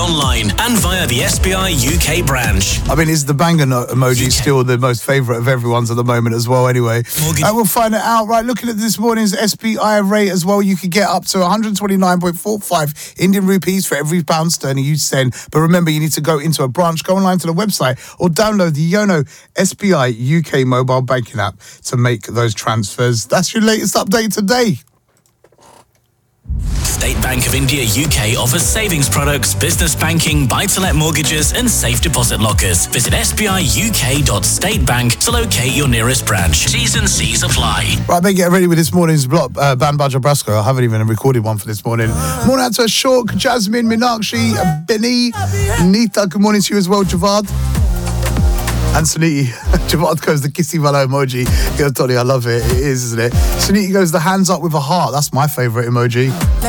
online and via the SBI UK branch. I mean, is the banger emoji still the most favourite of everyone's at the moment as well, anyway? We'll find it out. Right, looking at this morning's SBI rate as well, you could get up to 129.45 Indian rupees for every pound sterling you send. But remember, you need to go into a branch, go online to the website, or download the Yono SBI UK mobile banking app to make those transfers. That's your latest update today. State Bank of India UK offers savings products, business banking, buy-to-let mortgages and safe deposit lockers. Visit sbiuk.statebank to locate your nearest branch. T's and C's apply. Right, better get ready with this morning's block, Band Baja Brasco. I haven't even recorded one for this morning. Morning out to Ashok, Jasmine, Minakshi, Benny, Neeta. Good morning to you as well, Javad. And Suniti, Javad goes the kissy valo emoji. Yo, Tony, I love it. It is, isn't it? Suniti goes the hands up with a heart. That's my favourite emoji.